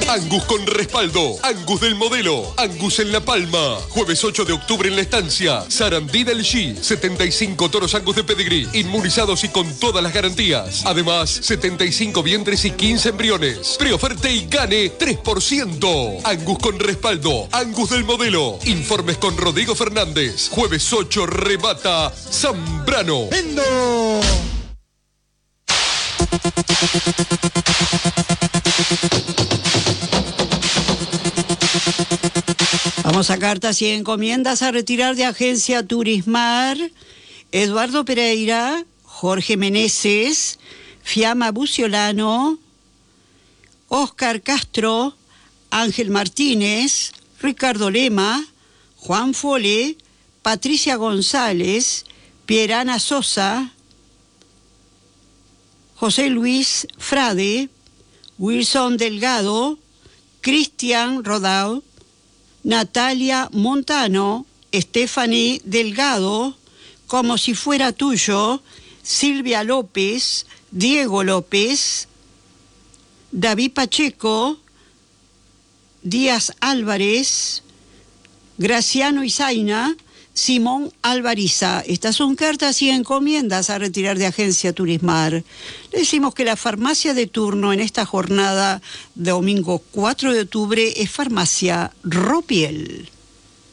Angus con respaldo. Angus del modelo. Angus en La Palma. Jueves 8 de octubre en La Estancia. Sarandí del G. 75 toros Angus de pedigrí. Inmunizados y con todas las garantías. Además, 75 vientres y 15 embriones. Preoferte y gane 3%. Angus con respaldo. Angus del modelo. Informes con Rodrigo Fernández. Jueves 8 remata Zambrano. ¡Vendo! Vamos a cartas y encomiendas a retirar de Agencia Turismar. Eduardo Pereira, Jorge Meneses, Fiamma Buciolano, Oscar Castro, Ángel Martínez, Ricardo Lema, Juan Fole, Patricia González, Pierana Sosa, José Luis Frade, Wilson Delgado, Cristian Rodau, Natalia Montano, Stephanie Delgado, Como si fuera tuyo, Silvia López, Diego López, David Pacheco, Díaz Álvarez, Graciano Izaina, Simón Alvariza. Estas son cartas y encomiendas a retirar de Agencia Turismar. Le decimos que la farmacia de turno en esta jornada de domingo 4 de octubre es Farmacia Ropiel.